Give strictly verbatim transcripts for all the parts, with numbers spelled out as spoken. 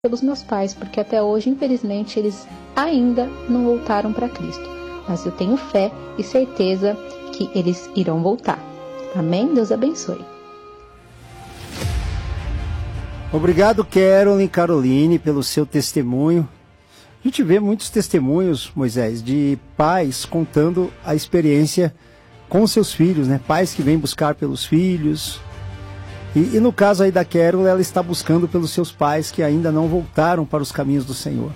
pelos meus pais, porque até hoje, infelizmente, eles ainda não voltaram para Cristo. Mas eu tenho fé e certeza que eles irão voltar. Amém? Deus abençoe. Obrigado, Carolyn, Caroline, pelo seu testemunho. A gente vê muitos testemunhos, Moisés, de pais contando a experiência com seus filhos, né? Pais que vêm buscar pelos filhos. E, e no caso aí da Carol, ela está buscando pelos seus pais que ainda não voltaram para os caminhos do Senhor.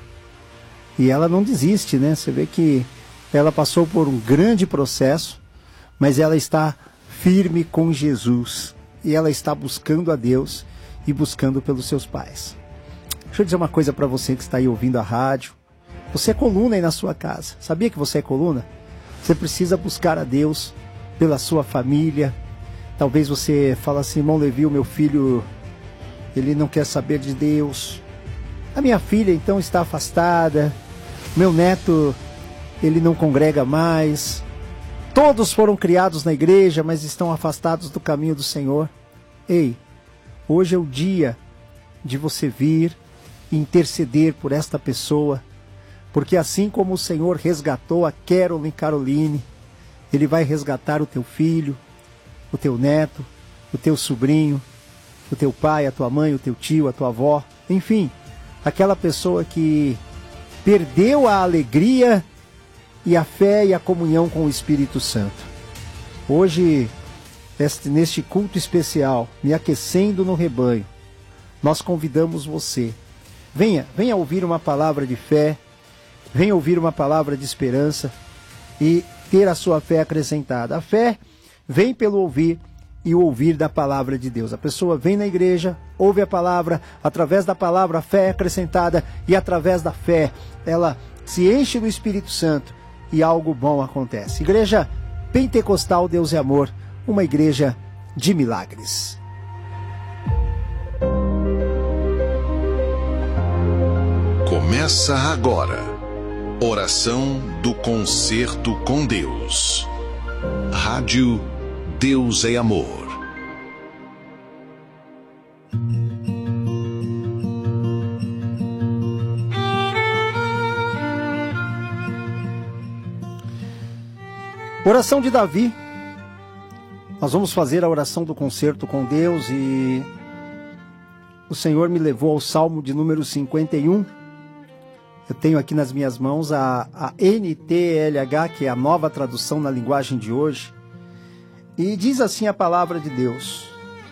E ela não desiste, né? Você vê que ela passou por um grande processo, mas ela está firme com Jesus. E ela está buscando a Deus e buscando pelos seus pais. Deixa eu dizer uma coisa para você que está aí ouvindo a rádio. Você é coluna aí na sua casa. Sabia que você é coluna? Você precisa buscar a Deus pela sua família. Talvez você fale assim, irmão Levi, o meu filho, ele não quer saber de Deus. A minha filha, então, está afastada. Meu neto, ele não congrega mais. Todos foram criados na igreja, mas estão afastados do caminho do Senhor. Ei, hoje é o dia de você vir e interceder por esta pessoa, porque assim como o Senhor resgatou a Carolyn Caroline, Ele vai resgatar o teu filho, o teu neto, o teu sobrinho, o teu pai, a tua mãe, o teu tio, a tua avó, enfim, aquela pessoa que perdeu a alegria e a fé e a comunhão com o Espírito Santo. Hoje, este, neste culto especial, me aquecendo no rebanho, nós convidamos você. Venha, venha ouvir uma palavra de fé, venha ouvir uma palavra de esperança e ter a sua fé acrescentada. A fé vem pelo ouvir e o ouvir da palavra de Deus. A pessoa vem na igreja, ouve a palavra, através da palavra a fé é acrescentada e através da fé ela se enche do Espírito Santo e algo bom acontece. Igreja Pentecostal Deus é Amor, uma igreja de milagres. Começa agora, oração do concerto com Deus. Rádio Deus é Amor. Oração de Davi. Nós vamos fazer a oração do concerto com Deus e o Senhor me levou ao Salmo de número cinquenta e um. Eu tenho aqui nas minhas mãos a, a N T L H, que é a nova tradução na linguagem de hoje. E diz assim a palavra de Deus: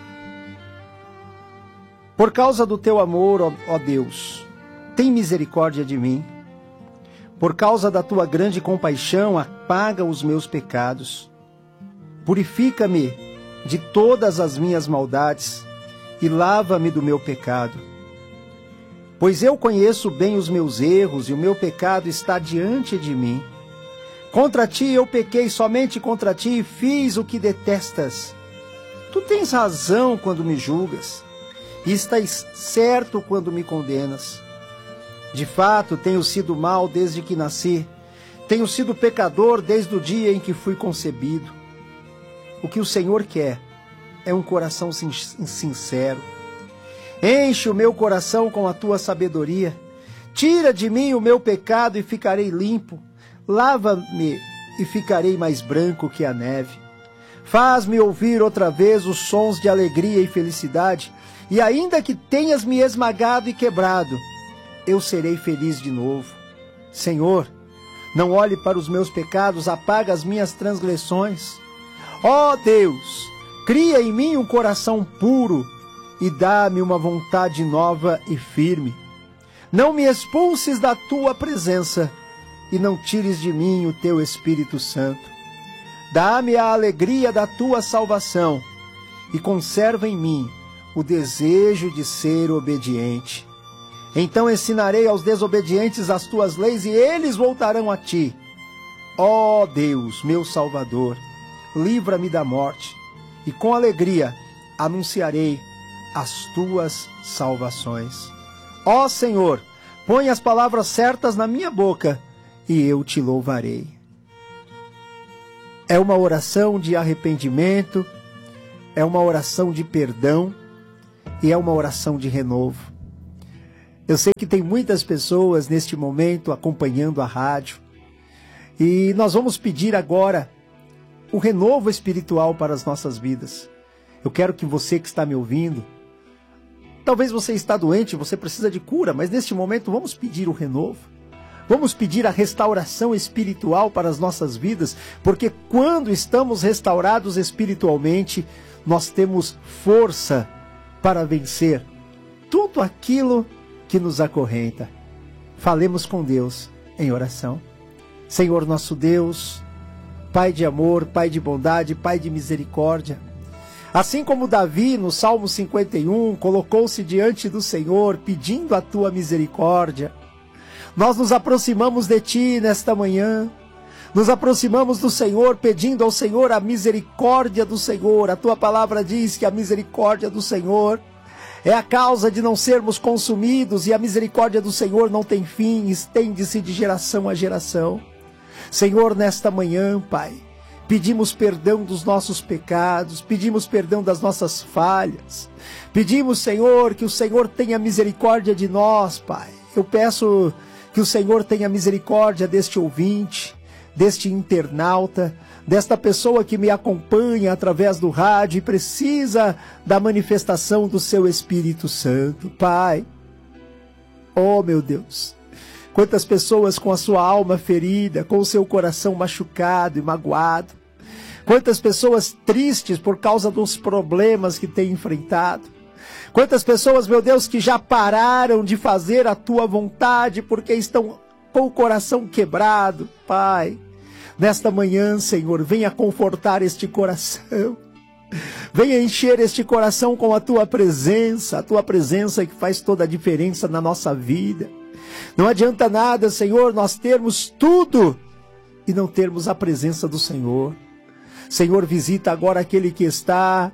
Por causa do teu amor, ó, ó Deus, tem misericórdia de mim. Por causa da tua grande compaixão, apaga os meus pecados. Purifica-me de todas as minhas maldades e lava-me do meu pecado. Pois eu conheço bem os meus erros e o meu pecado está diante de mim. Contra ti eu pequei, somente contra ti, e fiz o que detestas. Tu tens razão quando me julgas, e estás certo quando me condenas. De fato, tenho sido mau desde que nasci, tenho sido pecador desde o dia em que fui concebido. O que o Senhor quer é um coração sincero. Enche o meu coração com a tua sabedoria. Tira de mim o meu pecado e ficarei limpo. Lava-me e ficarei mais branco que a neve. Faz-me ouvir outra vez os sons de alegria e felicidade, e ainda que tenhas me esmagado e quebrado, eu serei feliz de novo. Senhor, não olhe para os meus pecados, apaga as minhas transgressões. Ó Deus, cria em mim um coração puro e dá-me uma vontade nova e firme. Não me expulses da tua presença e não tires de mim o teu Espírito Santo. Dá-me a alegria da tua salvação e conserva em mim o desejo de ser obediente. Então ensinarei aos desobedientes as tuas leis e eles voltarão a ti. Ó Deus, meu Salvador, livra-me da morte e com alegria anunciarei as tuas salvações. Ó Senhor, põe as palavras certas na minha boca e eu te louvarei. É uma oração de arrependimento, é uma oração de perdão e é uma oração de renovo. Eu sei que tem muitas pessoas neste momento acompanhando a rádio. E nós vamos pedir agora o renovo espiritual para as nossas vidas. Eu quero que você que está me ouvindo, talvez você está doente, você precisa de cura, mas neste momento vamos pedir o renovo. Vamos pedir a restauração espiritual para as nossas vidas, porque quando estamos restaurados espiritualmente, nós temos força para vencer tudo aquilo que nos acorrenta. Falemos com Deus em oração. Senhor nosso Deus, Pai de amor, Pai de bondade, Pai de misericórdia, assim como Davi no Salmo cinquenta e um colocou-se diante do Senhor pedindo a tua misericórdia, nós nos aproximamos de ti nesta manhã, nos aproximamos do Senhor pedindo ao Senhor a misericórdia do Senhor. A tua palavra diz que a misericórdia do Senhor é a causa de não sermos consumidos, e a misericórdia do Senhor não tem fim, estende-se de geração a geração. Senhor, nesta manhã, Pai, pedimos perdão dos nossos pecados, pedimos perdão das nossas falhas, pedimos, Senhor, que o Senhor tenha misericórdia de nós, Pai. Eu peço que o Senhor tenha misericórdia deste ouvinte, deste internauta, desta pessoa que me acompanha através do rádio e precisa da manifestação do seu Espírito Santo. Pai, oh meu Deus, quantas pessoas com a sua alma ferida, com o seu coração machucado e magoado, quantas pessoas tristes por causa dos problemas que têm enfrentado, quantas pessoas, meu Deus, que já pararam de fazer a tua vontade porque estão com o coração quebrado. Pai, nesta manhã, Senhor, venha confortar este coração, venha encher este coração com a tua presença, a tua presença que faz toda a diferença na nossa vida. Não adianta nada, Senhor, nós termos tudo e não termos a presença do Senhor. Senhor, visita agora aquele que está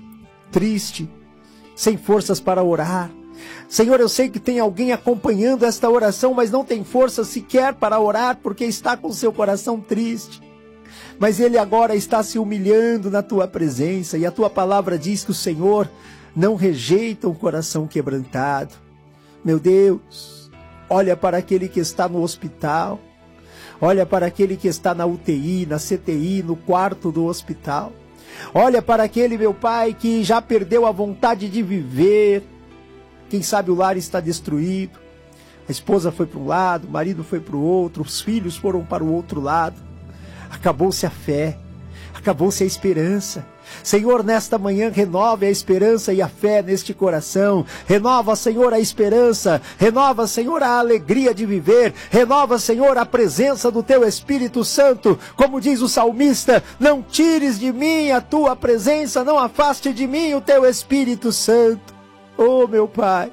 triste, sem forças para orar. Senhor, eu sei que tem alguém acompanhando esta oração, mas não tem força sequer para orar, porque está com seu coração triste. Mas ele agora está se humilhando na tua presença, e a tua palavra diz que o Senhor não rejeita um coração quebrantado. Meu Deus, olha para aquele que está no hospital, olha para aquele que está na U T I, na C T I, no quarto do hospital. Olha para aquele, meu Pai, que já perdeu a vontade de viver. Quem sabe o lar está destruído, a esposa foi para um lado, o marido foi para o outro, os filhos foram para o outro lado. Acabou-se a fé, acabou-se a esperança. Senhor, nesta manhã renove a esperança e a fé neste coração. Renova, Senhor, a esperança. Renova, Senhor, a alegria de viver. Renova, Senhor, a presença do teu Espírito Santo. Como diz o salmista, não tires de mim a tua presença, não afaste de mim o teu Espírito Santo. Oh, meu Pai,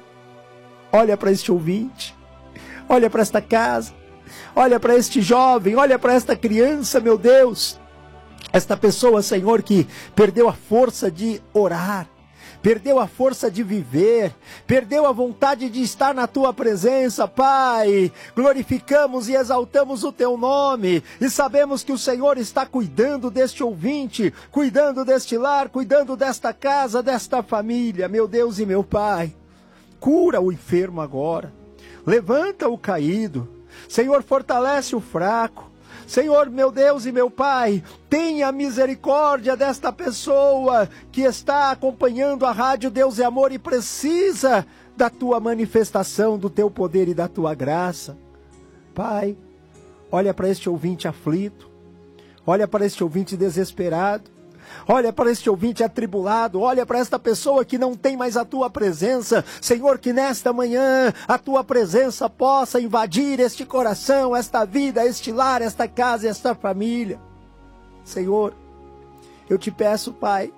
olha para este ouvinte, olha para esta casa, olha para este jovem, olha para esta criança, meu Deus. Esta pessoa, Senhor, que perdeu a força de orar, perdeu a força de viver, perdeu a vontade de estar na tua presença. Pai, glorificamos e exaltamos o teu nome, e sabemos que o Senhor está cuidando deste ouvinte, cuidando deste lar, cuidando desta casa, desta família. Meu Deus e meu Pai, cura o enfermo agora, levanta o caído, Senhor, fortalece o fraco. Senhor, meu Deus e meu Pai, tenha misericórdia desta pessoa que está acompanhando a rádio Deus é Amor e precisa da tua manifestação, do teu poder e da tua graça. Pai, olha para este ouvinte aflito, olha para este ouvinte desesperado, olha para este ouvinte atribulado, olha para esta pessoa que não tem mais a tua presença. Senhor, que nesta manhã a tua presença possa invadir este coração, esta vida, este lar, esta casa, esta família. Senhor, eu te peço, Pai,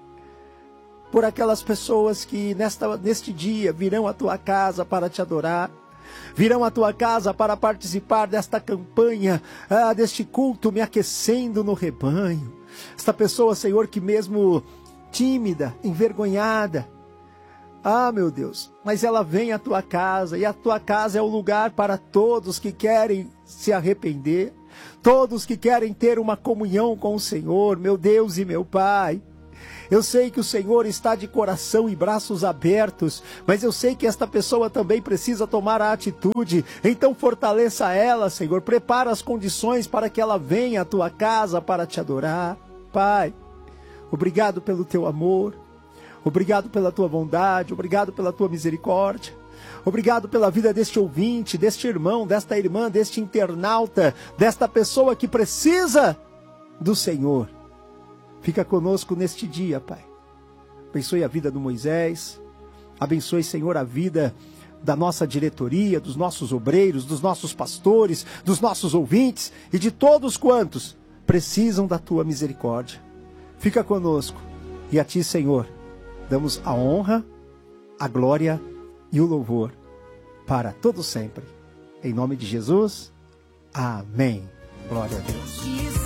por aquelas pessoas que nesta, neste dia virão à tua casa para te adorar, virão à tua casa para participar desta campanha, ah, deste culto Me Aquecendo no Rebanho. Esta pessoa, Senhor, que mesmo tímida, envergonhada, ah, meu Deus, mas ela vem à tua casa, e a tua casa é o lugar para todos que querem se arrepender, todos que querem ter uma comunhão com o Senhor. Meu Deus e meu Pai, Eu sei que o Senhor está de coração e braços abertos, mas eu sei que esta pessoa também precisa tomar a atitude. Então fortaleça ela, Senhor. Prepara as condições para que ela venha à tua casa para te adorar. Pai, obrigado pelo teu amor. Obrigado pela tua bondade. Obrigado pela tua misericórdia. Obrigado pela vida deste ouvinte, deste irmão, desta irmã, deste internauta, desta pessoa que precisa do Senhor. Fica conosco neste dia, Pai. Abençoe a vida do Moisés. Abençoe, Senhor, a vida da nossa diretoria, dos nossos obreiros, dos nossos pastores, dos nossos ouvintes e de todos quantos precisam da Tua misericórdia. Fica conosco. E a Ti, Senhor, damos a honra, a glória e o louvor para todo sempre. Em nome de Jesus. Amém. Glória a Deus.